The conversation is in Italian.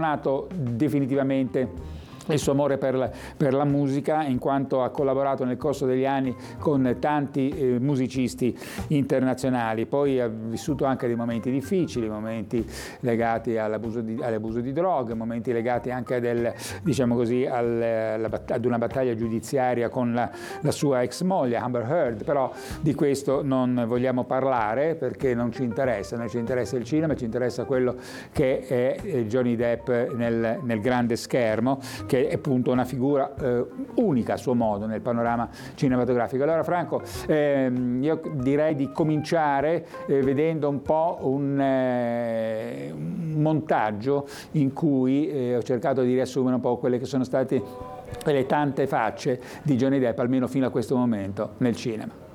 abbandonato definitivamente il suo amore per la musica, in quanto ha collaborato nel corso degli anni con tanti musicisti internazionali. Poi ha vissuto anche dei momenti difficili, momenti legati all'abuso di droghe, momenti legati anche ad una battaglia giudiziaria con la sua ex moglie Amber Heard, però di questo non vogliamo parlare perché non ci interessa. Noi ci interessa il cinema, ci interessa quello che è Johnny Depp nel grande schermo, che è appunto una figura unica a suo modo nel panorama cinematografico. Allora Franco, io direi di cominciare vedendo un po' un montaggio in cui ho cercato di riassumere un po' quelle che sono state le tante facce di Johnny Depp, almeno fino a questo momento, nel cinema.